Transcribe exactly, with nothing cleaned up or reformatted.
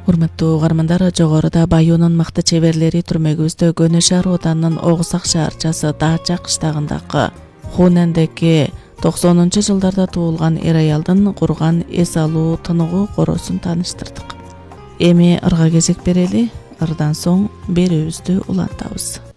Урматтуу угармандар, жогоруда Байонун мыкты чеберлери түрмөгүбүздө Көнө шаар оданынын Огусак шаарчасы Даача кыштагындагы Хунандеки токсонунчу жылдарда туулган эр аялдын курган эс алуу тыныгуу коросун тааныштырдык. Эми ырга кезек берели, ырдан соң берүүбүздү улантабыз.